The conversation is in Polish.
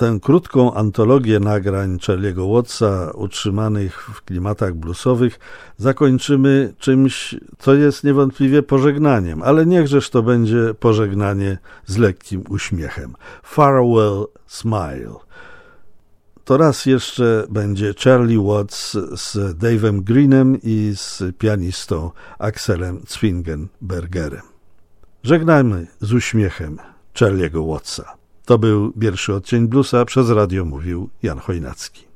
tę krótką antologię nagrań Charlie'ego Wattsa utrzymanych w klimatach bluesowych zakończymy czymś, co jest niewątpliwie pożegnaniem, ale niechżeż to będzie pożegnanie z lekkim uśmiechem. Farewell Smile. To raz jeszcze będzie Charlie Watts z Dave'em Greenem i z pianistą Axelem Zwingenbergerem. Żegnajmy z uśmiechem Charlie'ego Wattsa. To był pierwszy odcień bluesa, przez radio mówił Jan Chojnacki.